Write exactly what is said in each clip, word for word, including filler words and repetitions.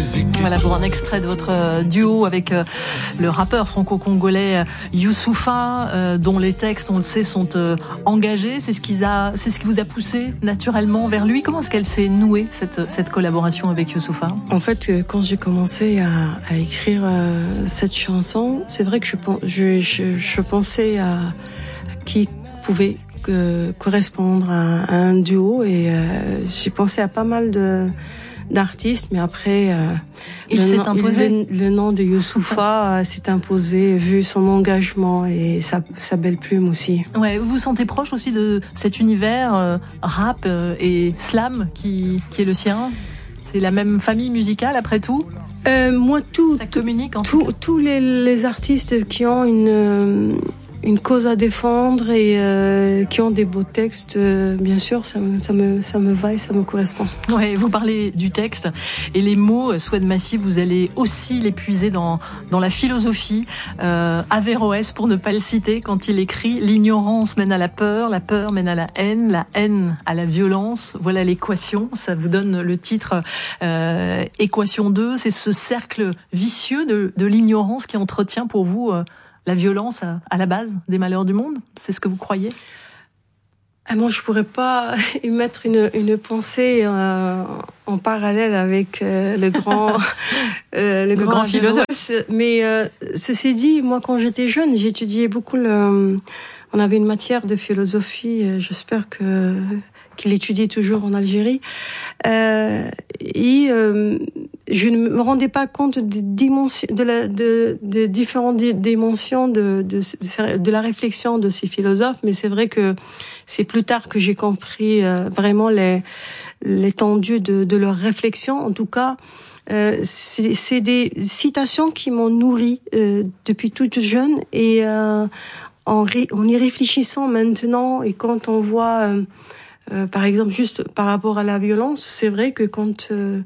musique. Voilà pour un extrait de votre duo avec le rappeur franco-congolais Youssoupha, euh, dont les textes, on le sait, sont euh, engagés. C'est ce qui a, c'est ce qui vous a poussé naturellement vers lui. Comment est-ce qu'elle s'est nouée, cette, cette collaboration avec Youssoupha? En fait, quand j'ai commencé à, à écrire euh, cette chanson, c'est vrai que je, je, je, je pensais à, à qui pouvait que, correspondre à, à un duo, et euh, j'ai pensé à pas mal de d'artistes, mais après euh, il s'est imposé. Le, le nom de Youssoupha euh, s'est imposé vu son engagement et sa, sa belle plume aussi. Ouais, vous vous sentez proche aussi de cet univers euh, rap euh, et slam qui qui est le sien? C'est la même famille musicale après tout? Euh, moi, tout, ça communique en tout, tous les, les artistes qui ont une une cause à défendre et euh, qui ont des beaux textes, euh, bien sûr, ça me, ça me, ça me va et ça me correspond. Ouais, vous parlez du texte et les mots, Souhaid Massy, vous allez aussi les puiser dans dans la philosophie. Euh, Averroès, pour ne pas le citer, quand il écrit « L'ignorance mène à la peur, la peur mène à la haine, la haine à la violence ». Voilà l'équation, ça vous donne le titre euh, Équation deux. C'est ce cercle vicieux de, de l'ignorance qui entretient pour vous euh, la violence à, à la base des malheurs du monde. C'est ce que vous croyez? Ah, moi, je pourrais pas émettre une, une pensée euh, en parallèle avec euh, le grand, euh, le, le grand, grand philosophe. Mais euh, ceci dit, moi, quand j'étais jeune, j'étudiais beaucoup le. On avait une matière de philosophie. Euh, j'espère que qu'il étudie toujours en Algérie. Euh, et euh, je ne me rendais pas compte des dimensions, de la, de, de différentes dimensions de, de, de, de la réflexion de ces philosophes. Mais c'est vrai que c'est plus tard que j'ai compris euh, vraiment les, l'étendue de, de leurs réflexions. En tout cas, euh, c'est, c'est des citations qui m'ont nourri euh, depuis toute jeune. Et euh, en, ré, en y réfléchissant maintenant, et quand on voit... Euh, Euh, par exemple, juste par rapport à la violence, c'est vrai que quand euh,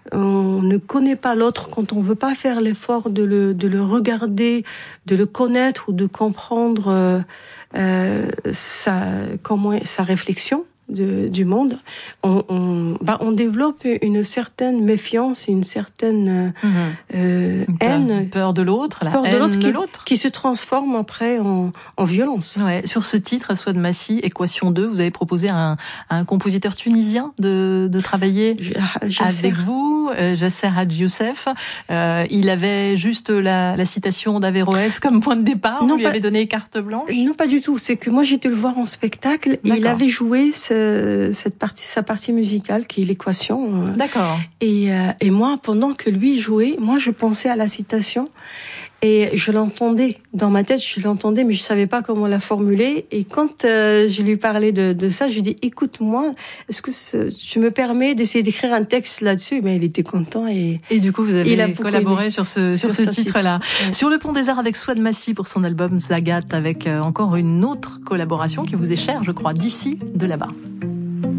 on ne connaît pas l'autre, quand on veut pas faire l'effort de le, de le regarder, de le connaître ou de comprendre euh, euh, sa, comment, sa réflexion de, du monde, on, on, bah, on développe une certaine méfiance, une certaine euh, mmh. euh, une peur, haine, peur de l'autre, la peur haine de l'autre, de qui, l'autre, qui se transforme après en, en violence. Ouais, sur ce titre, Souhaid Massy, Équation deux, vous avez proposé à un, à un compositeur tunisien de, de travailler Jasser. avec vous, euh, Jasser Hadji Youssef. Euh, il avait juste la, la citation d'Averroès comme point de départ. Non, vous lui pas, avez donné carte blanche? Non, pas du tout. C'est que moi, j'étais le voir en spectacle. Et il avait joué ce, cette partie, sa partie musicale, qui est l'équation. D'accord. Et, euh, et moi, pendant que lui jouait, moi, je pensais à la citation. Et je l'entendais dans ma tête, je l'entendais, mais je savais pas comment la formuler. Et quand euh, je lui parlais de, de ça, je lui dis écoute-moi, est-ce que ce, tu me permets d'essayer d'écrire un texte là-dessus? Mais il était content et et du coup vous avez collaboré sur ce sur, sur ce titre-là. Titre. Ouais. Sur le Pont des Arts avec Souhaid Massy pour son album Zagat, avec euh, encore une autre collaboration qui vous est chère, je crois, d'ici, de là-bas.